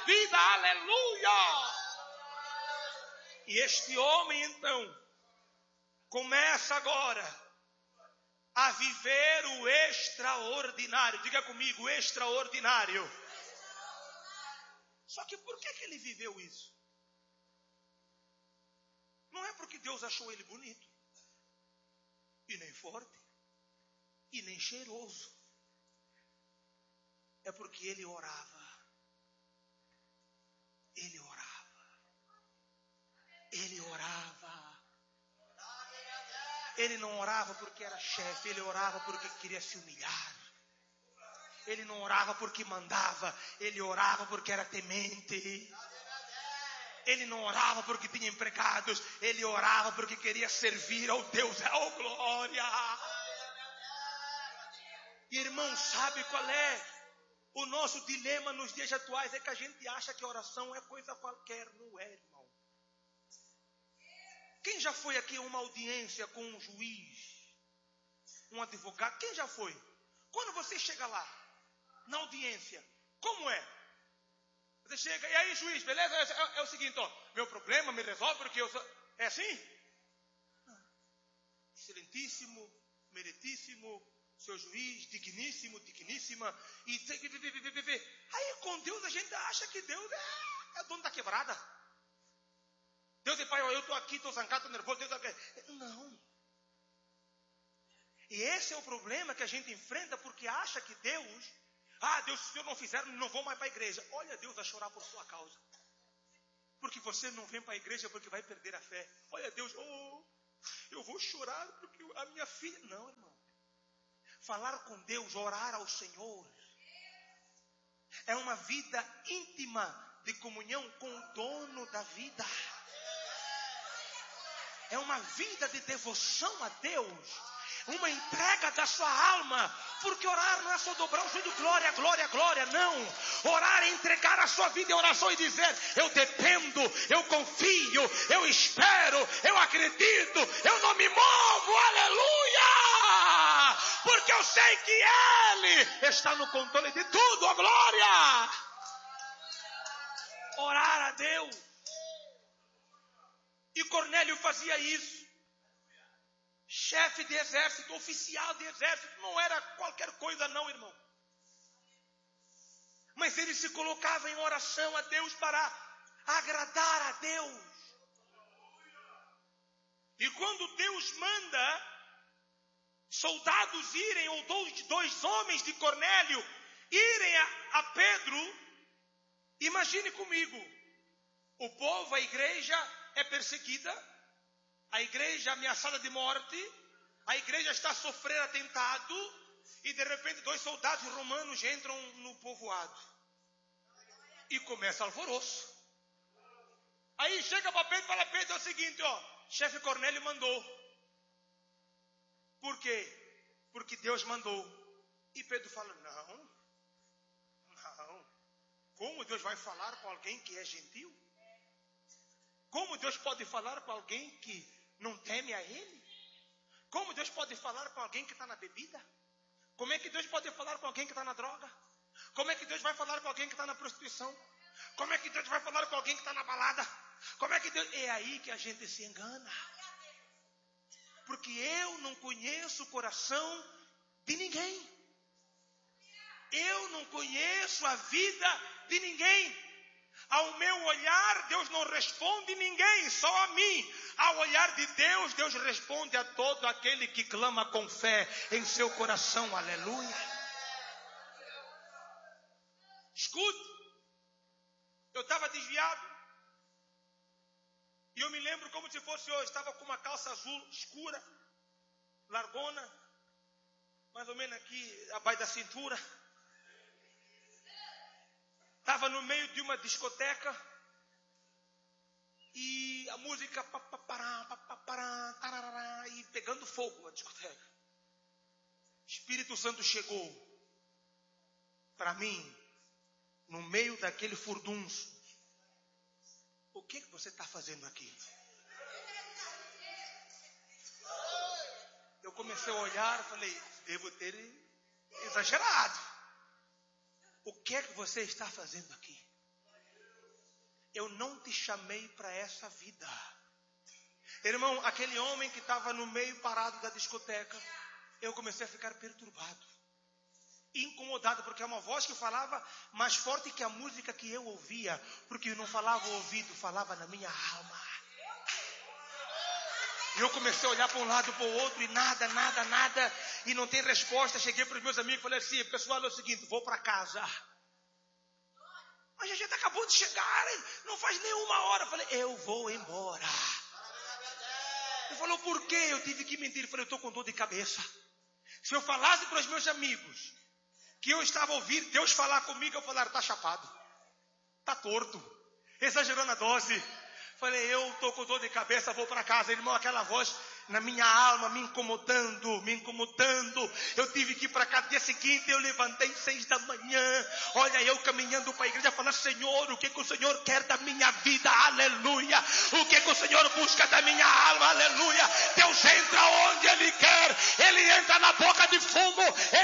vida, aleluia! E este homem então começa agora a viver o extraordinário. Diga comigo, extraordinário. Só que por que ele viveu isso? Não é porque Deus achou ele bonito, e nem forte, e nem cheiroso. É porque ele orava. Ele orava. Ele orava. Ele não orava porque era chefe, ele orava porque queria se humilhar. Ele não orava porque mandava, ele orava porque era temente. Ele não orava porque tinha empregados, ele orava porque queria servir ao Deus. Oh, glória! Irmão, sabe qual é o nosso dilema nos dias atuais? É que a gente acha que oração é coisa qualquer. Não é, irmão. Quem já foi aqui a uma audiência com um juiz, um advogado? Quem já foi? Quando você chega lá, na audiência, como é? Você chega, e aí juiz, beleza? É o seguinte, ó, meu problema me resolve porque eu sou... É assim? Excelentíssimo, meritíssimo, seu juiz, digníssimo, digníssima. E aí com Deus a gente acha que Deus é dono da quebrada. Deus é pai, eu estou aqui, estou zangado, estou nervoso. Deus... Não. E esse é o problema que a gente enfrenta porque acha que Deus... Deus, se o senhor não fizer, não vou mais para a igreja. Olha Deus a chorar por sua causa. Porque você não vem para a igreja porque vai perder a fé. Olha Deus, eu vou chorar porque a minha filha... Não, irmão. Falar com Deus, orar ao Senhor, é uma vida íntima de comunhão com o dono da vida. É uma vida de devoção a Deus. Uma entrega da sua alma. Porque orar não é só dobrar o joelho, glória, glória, glória. Não. Orar é entregar a sua vida em oração e dizer: eu dependo, eu confio, eu espero, eu acredito, eu não me movo, aleluia! Porque eu sei que Ele está no controle de tudo, ó glória! Orar a Deus. E Cornélio fazia isso. Chefe de exército, oficial de exército, não era qualquer coisa não, irmão. Mas ele se colocava em oração a Deus para agradar a Deus. E quando Deus manda soldados irem, ou dois homens de Cornélio irem a Pedro, imagine comigo, o povo, a igreja é perseguida, a igreja ameaçada de morte, a igreja está a sofrer atentado, e de repente 2 soldados romanos entram no povoado. E começa alvoroço. Aí chega para Pedro e fala: Pedro, é o seguinte, chefe Cornélio mandou. Por quê? Porque Deus mandou. E Pedro fala: não. Como Deus vai falar com alguém que é gentil? Como Deus pode falar com alguém que não teme a Ele? Como Deus pode falar com alguém que está na bebida? Como é que Deus pode falar com alguém que está na droga? Como é que Deus vai falar com alguém que está na prostituição? Como é que Deus vai falar com alguém que está na balada? Como é que Deus... É aí que a gente se engana. Porque eu não conheço o coração de ninguém. Eu não conheço a vida de ninguém. Ao meu olhar, Deus não responde ninguém, só a mim. Ao olhar de Deus, Deus responde a todo aquele que clama com fé em seu coração. Aleluia. Escute. Eu estava desviado. E eu me lembro como se fosse hoje. Estava com uma calça azul escura, largona, mais ou menos aqui abaixo da cintura. Estava no meio de uma discoteca e a música e pegando fogo a discoteca. Espírito Santo chegou para mim no meio daquele furdunço. O que você está fazendo aqui? Eu comecei a olhar e falei: devo ter exagerado. O que é que você está fazendo aqui? eu não te chamei para essa vida. Irmão, aquele homem que estava no meio parado da discoteca, eu comecei a ficar perturbado, incomodado, porque é uma voz que falava mais forte que a música que eu ouvia, porque não falava o ouvido, falava na minha alma. E eu comecei a olhar para um lado, para o outro, e nada, e não tem resposta. Cheguei para os meus amigos e falei assim: pessoal, é o seguinte, vou para casa. Mas a gente acabou de chegar, não faz nem uma hora. Eu falei, eu vou embora. Ele falou, por quê? Eu tive que mentir. Eu falei, eu estou com dor de cabeça. Se eu falasse para os meus amigos que eu estava ouvindo Deus falar comigo, eu falaria, está chapado, está torto, exagerando a dose. Falei, eu estou com dor de cabeça, vou para casa. Irmão, aquela voz na minha alma me incomodando. Eu tive que ir para casa. Dia seguinte eu levantei 6 da manhã. Olha, eu caminhando para a igreja, falando, Senhor, o que o Senhor quer da minha vida? Aleluia. O que o Senhor busca da minha alma? Aleluia. Deus entra onde Ele quer. Ele entra na porta